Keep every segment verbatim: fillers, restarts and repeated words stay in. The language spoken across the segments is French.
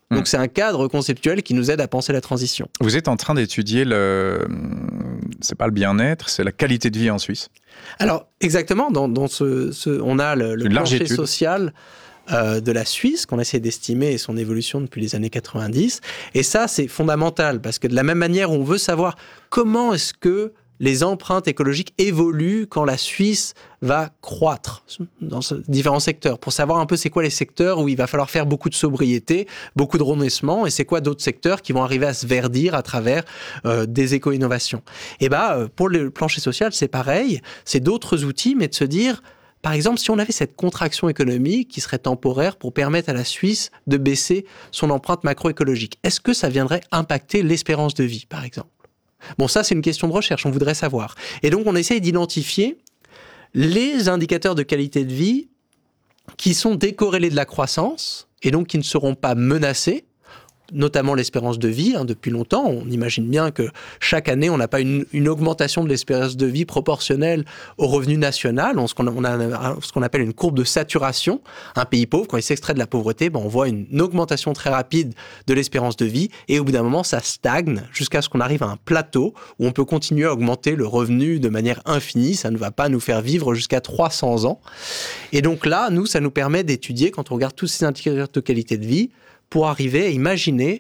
Donc mmh. c'est un cadre conceptuel qui nous aide à penser la transition. Vous êtes en train d'étudier le... c'est pas le bien-être, c'est la qualité de vie en Suisse. Alors exactement, dans, dans ce, ce, on a le, le plancher étude. social euh, de la Suisse qu'on essaie d'estimer et son évolution depuis les années quatre-vingt-dix. Et ça, c'est fondamental parce que de la même manière, on veut savoir comment est-ce que les empreintes écologiques évoluent quand la Suisse va croître dans différents secteurs, pour savoir un peu c'est quoi les secteurs où il va falloir faire beaucoup de sobriété, beaucoup de redressement, et c'est quoi d'autres secteurs qui vont arriver à se verdir à travers euh, des éco-innovations. Et bah, pour le plancher social, c'est pareil, c'est d'autres outils, mais de se dire, par exemple, si on avait cette contraction économique qui serait temporaire pour permettre à la Suisse de baisser son empreinte macroécologique, est-ce que ça viendrait impacter l'espérance de vie, par exemple ? Bon, ça, c'est une question de recherche, on voudrait savoir. Et donc, on essaye d'identifier les indicateurs de qualité de vie qui sont décorrélés de la croissance et donc qui ne seront pas menacés, notamment l'espérance de vie. Hein, depuis longtemps, on imagine bien que chaque année, on n'a pas une, une augmentation de l'espérance de vie proportionnelle au revenu national. On, ce, qu'on a, on a ce qu'on appelle une courbe de saturation. Un pays pauvre, quand il s'extrait de la pauvreté, ben, on voit une, une augmentation très rapide de l'espérance de vie et au bout d'un moment, ça stagne jusqu'à ce qu'on arrive à un plateau où on peut continuer à augmenter le revenu de manière infinie. Ça ne va pas nous faire vivre jusqu'à trois cents ans. Et donc là, nous, ça nous permet d'étudier, quand on regarde tous ces indicateurs de qualité de vie, pour arriver à imaginer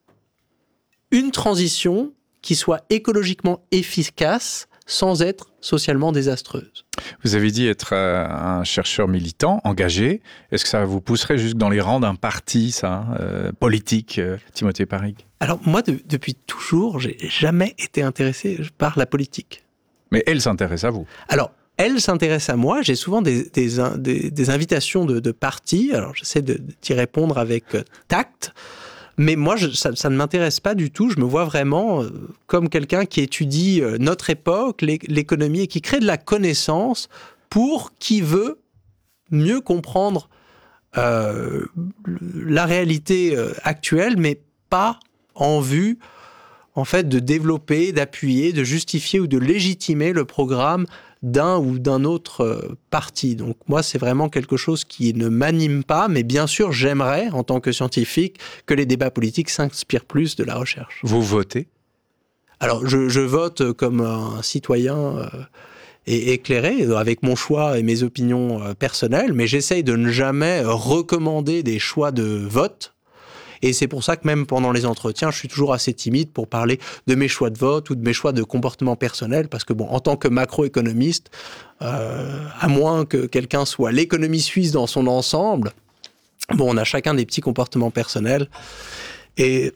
une transition qui soit écologiquement efficace sans être socialement désastreuse. Vous avez dit être un chercheur militant, engagé. Est-ce que ça vous pousserait jusque dans les rangs d'un parti, ça, euh, politique, euh, Timothée Parrique ? Alors moi, de, depuis toujours, j'ai jamais été intéressé par la politique. Mais elle s'intéresse à vous. Alors, elle s'intéresse à moi. J'ai souvent des, des, des, des invitations de, de partis. Alors, j'essaie de, d'y répondre avec tact. Mais moi, je, ça, ça ne m'intéresse pas du tout. Je me vois vraiment euh, comme quelqu'un qui étudie euh, notre époque, l'é- l'économie, et qui crée de la connaissance pour qui veut mieux comprendre euh, la réalité euh, actuelle, mais pas en vue, en fait, de développer, d'appuyer, de justifier ou de légitimer le programme d'un ou d'un autre parti. Donc moi, c'est vraiment quelque chose qui ne m'anime pas, mais bien sûr, j'aimerais, en tant que scientifique, que les débats politiques s'inspirent plus de la recherche. Vous votez ? Alors, je, je vote comme un citoyen euh, et éclairé, avec mon choix et mes opinions euh, personnelles, mais j'essaye de ne jamais recommander des choix de vote. Et c'est pour ça que même pendant les entretiens, je suis toujours assez timide pour parler de mes choix de vote ou de mes choix de comportement personnel, parce que bon, en tant que macroéconomiste, euh, à moins que quelqu'un soit l'économie suisse dans son ensemble, bon, on a chacun des petits comportements personnels. Et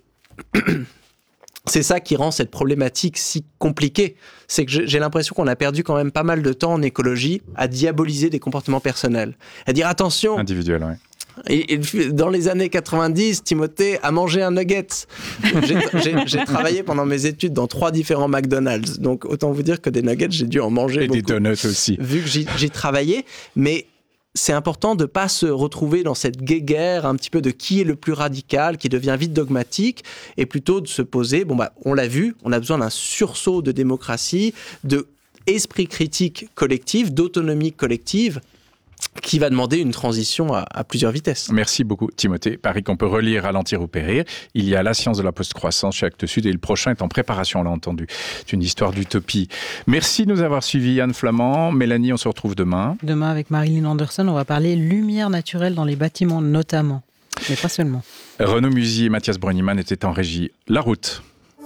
c'est ça qui rend cette problématique si compliquée. C'est que j'ai l'impression qu'on a perdu quand même pas mal de temps en écologie à diaboliser des comportements personnels. À dire attention... Individuel, oui. Et, et dans les années quatre-vingt-dix, Timothée a mangé un nugget. J'ai, j'ai, j'ai travaillé pendant mes études dans trois différents McDonald's. Donc, autant vous dire que des nuggets, j'ai dû en manger et beaucoup. Et des donuts aussi. Vu que j'y, j'y travaillais. Mais c'est important de ne pas se retrouver dans cette guéguerre un petit peu de qui est le plus radical, qui devient vite dogmatique, et plutôt de se poser, bon bah, on l'a vu, on a besoin d'un sursaut de démocratie, de esprit critique collectif, d'autonomie collective, qui va demander une transition à, à plusieurs vitesses. Merci beaucoup, Timothée Parrique. On peut relire Ralentir ou périr. Il y a La science de la post-croissance chez Actes Sud et le prochain est en préparation, on l'a entendu. C'est une histoire d'utopie. Merci de nous avoir suivis, Anne Flamand. Mélanie, on se retrouve demain. Demain, avec Marilyn Anderson, on va parler lumière naturelle dans les bâtiments, notamment. Mais pas seulement. Renaud Musy et Mathias Brunniman étaient en régie. La route.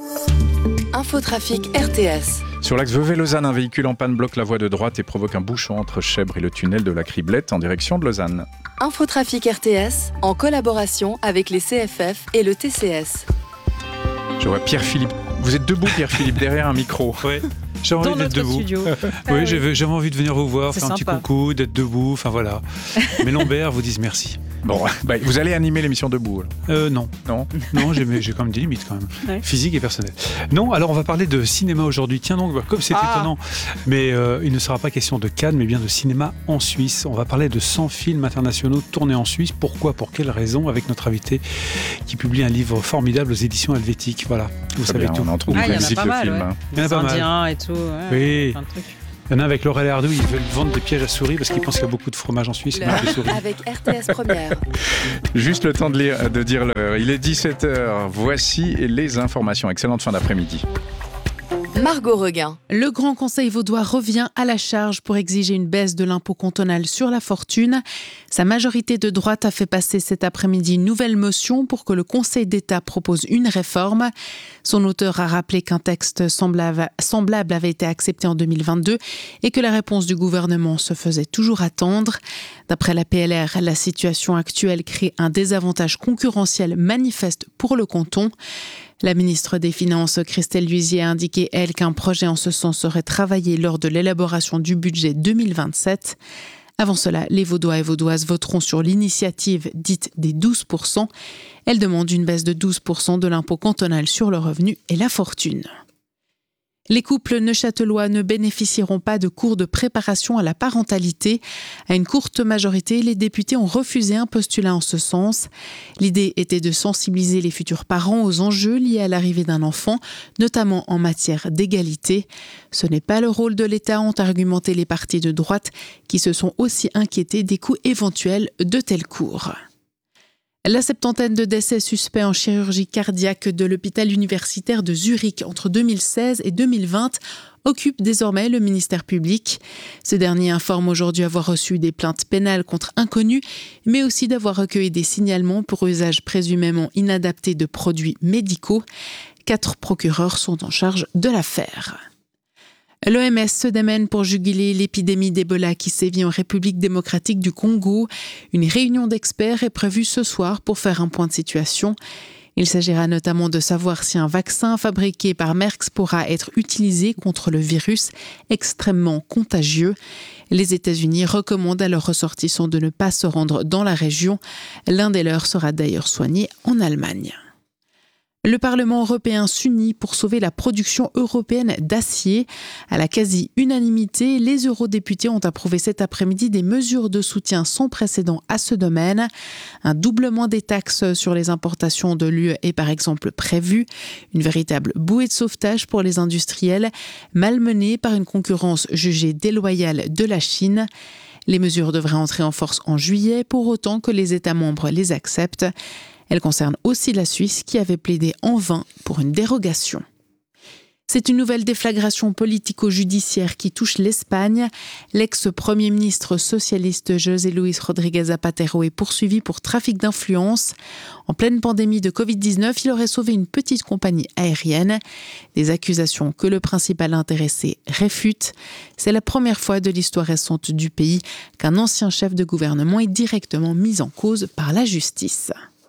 Infotrafic R T S. Sur l'axe Vevey-Lausanne, un véhicule en panne bloque la voie de droite et provoque un bouchon entre Chèvres et le tunnel de la Criblette en direction de Lausanne. Infotrafic R T S, en collaboration avec les C F F et le T C S. Je vois Pierre-Philippe. Vous êtes debout, Pierre-Philippe, derrière un micro. Oui. J'ai envie dans d'être notre debout. Studio. Oui, j'avais, j'avais envie de venir vous voir, c'est faire un sympa. petit coucou, d'être debout, enfin voilà. Mais Lambert vous disent merci. Bon, bah, vous allez animer l'émission debout. Euh, non. Non Non, j'ai, j'ai quand même des limites quand même. Ouais. Physiques et personnelles. Non, alors on va parler de cinéma aujourd'hui. Tiens donc, comme c'est Ah. étonnant, mais euh, il ne sera pas question de Cannes, mais bien de cinéma en Suisse. On va parler de cent films internationaux tournés en Suisse. Pourquoi ? Pour quelles raisons ? Avec notre invité qui publie un livre formidable aux éditions Helvétiques. Voilà, vous Très savez bien, tout. on en trouve Ah, il y en a visite pas le mal, film. ouais. Hein. Il y en a Les pas mal. Indiens et tout. Ouais, Oui. plein de trucs. Il y en a avec Laurel et Ardou, ils veulent vendre des pièges à souris parce qu'ils pensent qu'il y a beaucoup de fromage en Suisse. Avec R T S Première. Juste le temps de, lire, de dire l'heure. Il est dix-sept heures. Voici les informations. Excellente fin d'après-midi. Margot Reguin. Le Grand Conseil vaudois revient à la charge pour exiger une baisse de l'impôt cantonal sur la fortune. Sa majorité de droite a fait passer cet après-midi une nouvelle motion pour que le Conseil d'État propose une réforme. Son auteur a rappelé qu'un texte semblable, semblable avait été accepté en deux mille vingt-deux et que la réponse du gouvernement se faisait toujours attendre. D'après la P L R, la situation actuelle crée un désavantage concurrentiel manifeste pour le canton. La ministre des Finances, Christelle Luisier, a indiqué, elle, qu'un projet en ce sens serait travaillé lors de l'élaboration du budget deux mille vingt-sept. Avant cela, les Vaudois et Vaudoises voteront sur l'initiative dite des douze pour cent. Elle demande une baisse de douze pour cent de l'impôt cantonal sur le revenu et la fortune. Les couples neuchâtelois ne bénéficieront pas de cours de préparation à la parentalité. À une courte majorité, les députés ont refusé un postulat en ce sens. L'idée était de sensibiliser les futurs parents aux enjeux liés à l'arrivée d'un enfant, notamment en matière d'égalité. Ce n'est pas le rôle de l'État, ont argumenté les partis de droite, qui se sont aussi inquiétés des coûts éventuels de tels cours. La septantaine de décès suspects en chirurgie cardiaque de l'hôpital universitaire de Zurich entre deux mille seize et deux mille vingt occupe désormais le ministère public. Ce dernier informe aujourd'hui avoir reçu des plaintes pénales contre inconnus, mais aussi d'avoir recueilli des signalements pour usage présumément inadapté de produits médicaux. Quatre procureurs sont en charge de l'affaire. L'O M S se démène pour juguler l'épidémie d'Ebola qui sévit en République démocratique du Congo. Une réunion d'experts est prévue ce soir pour faire un point de situation. Il s'agira notamment de savoir si un vaccin fabriqué par Merck pourra être utilisé contre le virus extrêmement contagieux. Les États-Unis recommandent à leurs ressortissants de ne pas se rendre dans la région. L'un des leurs sera d'ailleurs soigné en Allemagne. Le Parlement européen s'unit pour sauver la production européenne d'acier. À la quasi-unanimité, les eurodéputés ont approuvé cet après-midi des mesures de soutien sans précédent à ce domaine. Un doublement des taxes sur les importations de l'U E est par exemple prévu. Une véritable bouée de sauvetage pour les industriels, malmenés par une concurrence jugée déloyale de la Chine. Les mesures devraient entrer en force en juillet, pour autant que les États membres les acceptent. Elle concerne aussi la Suisse qui avait plaidé en vain pour une dérogation. C'est une nouvelle déflagration politico-judiciaire qui touche l'Espagne. L'ex-premier ministre socialiste José Luis Rodríguez Zapatero est poursuivi pour trafic d'influence. En pleine pandémie de covid dix-neuf, il aurait sauvé une petite compagnie aérienne. Des accusations que le principal intéressé réfute. C'est la première fois de l'histoire récente du pays qu'un ancien chef de gouvernement est directement mis en cause par la justice.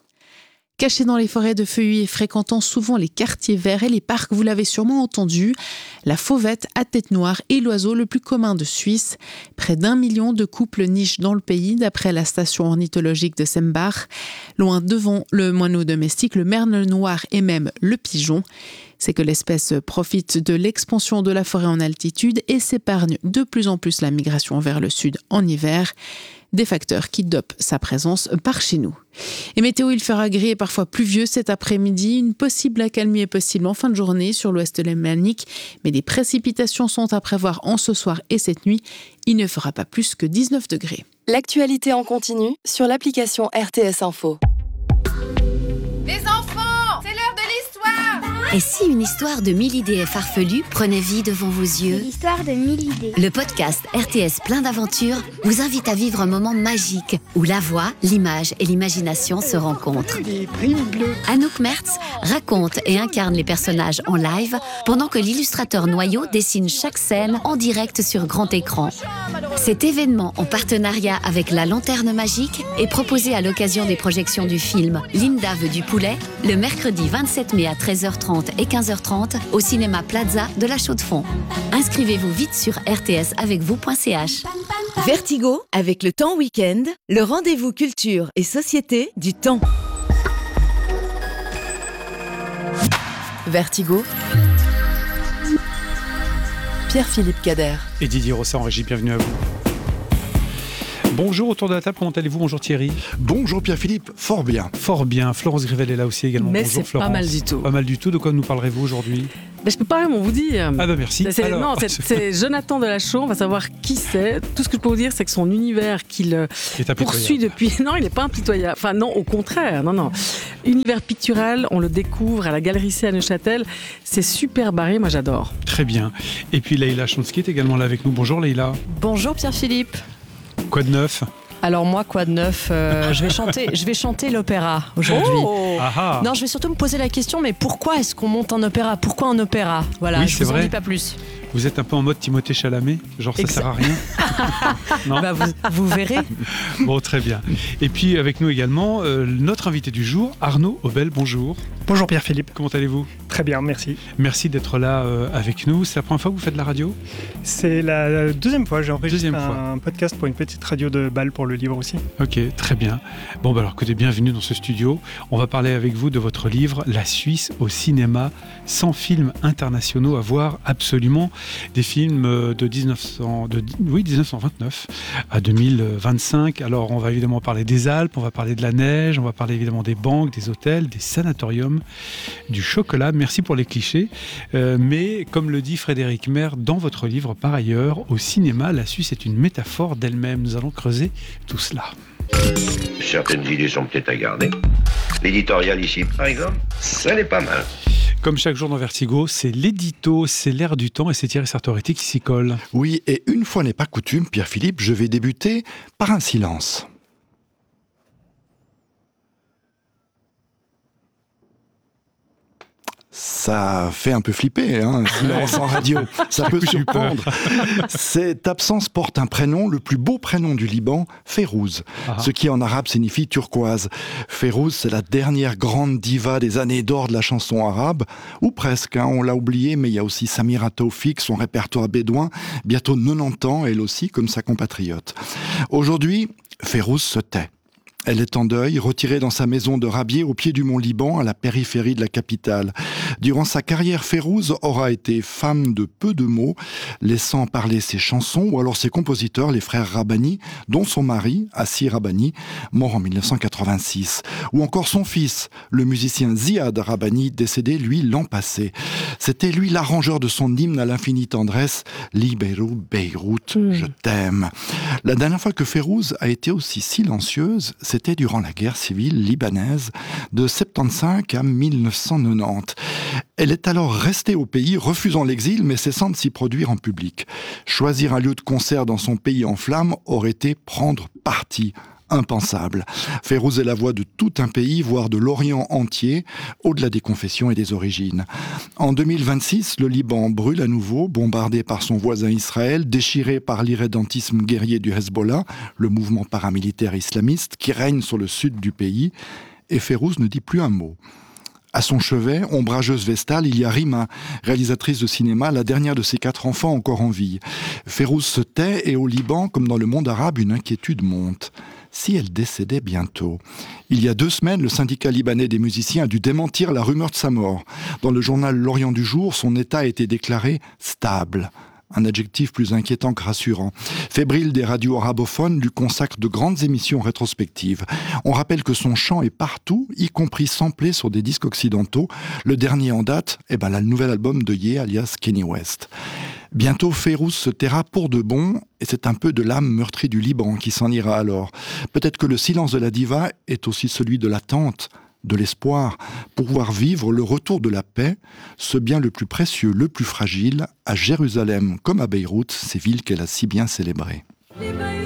Caché dans les forêts de feuillus et fréquentant souvent les quartiers verts et les parcs, vous l'avez sûrement entendu, la fauvette à tête noire est l'oiseau le plus commun de Suisse. Près d'un million de couples nichent dans le pays, d'après la station ornithologique de Sembach. Loin devant le moineau domestique, le merle noir et même le pigeon. C'est que l'espèce profite de l'expansion de la forêt en altitude et s'épargne de plus en plus la migration vers le sud en hiver. Des facteurs qui dopent sa présence par chez nous. Et météo, il fera gris et parfois pluvieux cet après-midi. Une possible accalmie est possible en fin de journée sur l'ouest lémanique, mais des précipitations sont à prévoir en ce soir et cette nuit. Il ne fera pas plus que dix-neuf degrés. L'actualité en continu sur l'application R T S Info. Les enfants, c'est l'heure de l'histoire! Et si une histoire de mille idées farfelues prenait vie devant vos yeux? L'histoire de mille idées. Le podcast R T S plein d'aventures vous invite à vivre un moment magique où la voix, l'image et l'imagination se rencontrent. Anouk Mertz raconte et incarne les personnages en live pendant que l'illustrateur Noyau dessine chaque scène en direct sur grand écran. Cet événement en partenariat avec la Lanterne Magique est proposé à l'occasion des projections du film Linda veut du poulet le mercredi vingt-sept mai à treize heures trente et quinze heures trente au cinéma Plaza de la Chaux-de-Fonds. Inscrivez-vous vite sur r t s avec vous point c h. Vertigo avec le Temps Week-end, le rendez-vous culture et société du Temps. Vertigo, Pierre-Philippe Cader et Didier Rosset en régie, bienvenue à vous. Bonjour autour de la table, comment allez-vous? Bonjour Thierry. Bonjour Pierre-Philippe, fort bien. Fort bien, Florence Grivel est là aussi également. Mais bonjour c'est Florence. pas mal du tout. Pas mal du tout, de quoi nous parlerez-vous aujourd'hui? Ben, je peux pas vraiment vous dire. Ah ben merci. C'est, Alors, non, c'est, c'est Jonathan Delachaux, on va savoir qui c'est. Tout ce que je peux vous dire, c'est que son univers qu'il poursuit depuis... Non, il n'est pas impitoyable. Enfin non, au contraire, non, non. Univers pictural, on le découvre à la Galerie C à Neuchâtel. C'est super barré, moi j'adore. Très bien. Et puis Leïla Chonsky est également là avec nous. Bonjour Leïla. Bonjour Pierre-Philippe. Quoi de neuf? Alors moi, quoi de neuf euh, je vais chanter, je vais chanter l'opéra aujourd'hui. Oh ah non, je vais surtout me poser la question, mais pourquoi est-ce qu'on monte un opéra? Pourquoi un opéra? Voilà, oui, je c'est vous vrai. en dis pas plus. Vous êtes un peu en mode Timothée Chalamet, genre ça Exa- sert à rien. Non bah, vous, vous verrez. Bon, très bien. Et puis avec nous également, euh, notre invité du jour, Arnaud Aubel, bonjour. Bonjour Pierre-Philippe. Comment allez-vous? Très bien, merci. Merci d'être là euh, avec nous. C'est la première fois que vous faites de la radio? C'est la deuxième fois, j'ai enregistré Deuxième fois. un podcast pour une petite radio de Bâle pour le livre aussi. Ok, très bien. Bon, bah alors écoutez, bienvenue dans ce studio. On va parler avec vous de votre livre « La Suisse au cinéma », cent films internationaux à voir absolument. Des films de, dix-neuf cents, de oui, dix-neuf cent vingt-neuf à deux mille vingt-cinq. Alors, on va évidemment parler des Alpes, on va parler de la neige, on va parler évidemment des banques, des hôtels, des sanatoriums, du chocolat. Merci pour les clichés. Euh, mais, comme le dit Frédéric Maire dans votre livre, par ailleurs, au cinéma, la Suisse est une métaphore d'elle-même. Nous allons creuser tout cela. Certaines idées sont peut-être à garder. L'éditorial ici, par exemple, ça n'est pas mal. Comme chaque jour dans Vertigo, c'est l'édito, c'est l'air du temps et c'est Thierry Sartoretti qui s'y colle. Oui, et une fois n'est pas coutume, Pierre-Philippe, je vais débuter par un silence. Ça fait un peu flipper, hein, silence en radio, ça peut surprendre. Cette absence porte un prénom, le plus beau prénom du Liban, Férouz, ah. ce qui en arabe signifie turquoise. Férouz, c'est la dernière grande diva des années d'or de la chanson arabe, ou presque, hein, on l'a oublié, mais il y a aussi Samira Taoufik, son répertoire bédouin, bientôt quatre-vingt-dix ans, elle aussi, comme sa compatriote. Aujourd'hui, Férouz se tait. Elle est en deuil, retirée dans sa maison de Rabier au pied du mont Liban, à la périphérie de la capitale. Durant sa carrière, Férouz aura été femme de peu de mots, laissant parler ses chansons ou alors ses compositeurs, les frères Rabbani, dont son mari, Assi Rabbani, mort en dix-neuf cent quatre-vingt-six. Ou encore son fils, le musicien Ziad Rabbani, décédé, lui, l'an passé. C'était lui l'arrangeur de son hymne à l'infinie tendresse, « Libérou Beyrouth, mmh. je t'aime ». La dernière fois que Férouz a été aussi silencieuse, c'est C'était durant la guerre civile libanaise de soixante-quinze à dix-neuf cent quatre-vingt-dix. Elle est alors restée au pays, refusant l'exil, mais cessant de s'y produire en public. Choisir un lieu de concert dans son pays en flammes aurait été prendre parti. Impensable. Férouz est la voix de tout un pays, voire de l'Orient entier, au-delà des confessions et des origines. En deux mille vingt-six, le Liban brûle à nouveau, bombardé par son voisin Israël, déchiré par l'irrédentisme guerrier du Hezbollah, le mouvement paramilitaire islamiste qui règne sur le sud du pays, et Férouz ne dit plus un mot. À son chevet, ombrageuse vestale, il y a Rima, réalisatrice de cinéma, la dernière de ses quatre enfants encore en vie. Férouz se tait et au Liban, comme dans le monde arabe, une inquiétude monte. Si elle décédait bientôt. Il y a deux semaines, le syndicat libanais des musiciens a dû démentir la rumeur de sa mort. Dans le journal L'Orient du Jour, son état a été déclaré stable. Un adjectif plus inquiétant que rassurant. Fébrile des radios arabophones lui consacre de grandes émissions rétrospectives. On rappelle que son chant est partout, y compris samplé sur des disques occidentaux. Le dernier en date, eh ben là, le nouvel album de Ye, alias Kenny West. Bientôt, Férouz se taira pour de bon, et c'est un peu de l'âme meurtrie du Liban qui s'en ira alors. Peut-être que le silence de la diva est aussi celui de l'attente, de l'espoir, pour pouvoir vivre le retour de la paix, ce bien le plus précieux, le plus fragile, à Jérusalem comme à Beyrouth, ces villes qu'elle a si bien célébrées.